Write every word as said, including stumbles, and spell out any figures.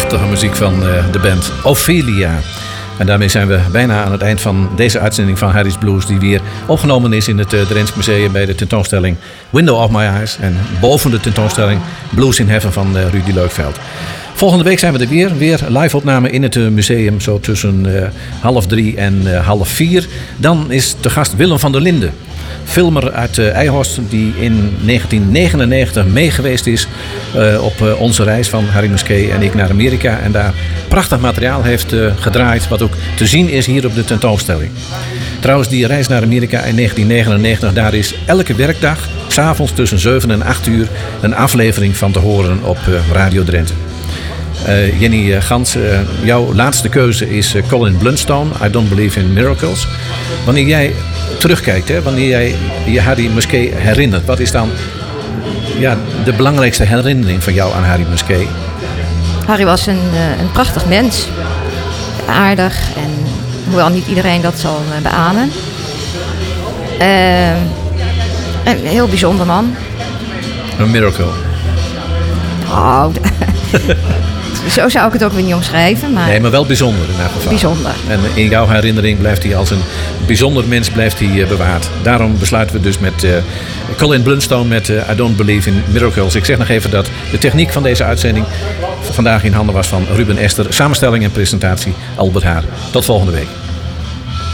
Prachtige muziek van uh, de band Ophelia. En daarmee zijn we bijna aan het eind van deze uitzending van Harry's Blues, die weer opgenomen is in het uh, Drents Museum bij de tentoonstelling Window of My Eyes. En boven de tentoonstelling Blues in Heaven van uh, Rudy Leukveld. Volgende week zijn we er weer. Weer live opname in het uh, museum, zo tussen uh, half drie en uh, half vier. Dan is te gast Willem van der Linden. Filmer uit uh, Eijhorst die in negentien negenennegentig meegeweest is uh, op uh, onze reis van Harry Musquet en ik naar Amerika. En daar prachtig materiaal heeft uh, gedraaid wat ook te zien is hier op de tentoonstelling. Trouwens, die reis naar Amerika in negentien negenennegentig, daar is elke werkdag, 's avonds tussen zeven en acht uur, een aflevering van te horen op uh, Radio Drenthe. Uh, Jenny uh, Gans, uh, jouw laatste keuze is uh, Colin Blunstone, I Don't Believe in Miracles. Wanneer jij terugkijkt, hè, wanneer jij je Harry Musquet herinnert, wat is dan ja, de belangrijkste herinnering van jou aan Harry Musquet? Harry was een, uh, een prachtig mens. Aardig en hoewel niet iedereen dat zal uh, beamen. Uh, een heel bijzonder man. Een miracle. Oh, zo zou ik het ook weer niet omschrijven. Maar nee, maar wel bijzonder in elk geval. Bijzonder. En in jouw herinnering blijft hij als een bijzonder mens blijft hij, uh, bewaard. Daarom besluiten we dus met uh, Colin Blunstone met uh, I Don't Believe in Miracles. Ik zeg nog even dat de techniek van deze uitzending vandaag in handen was van Ruben Ester. Samenstelling en presentatie Albert Haar. Tot volgende week.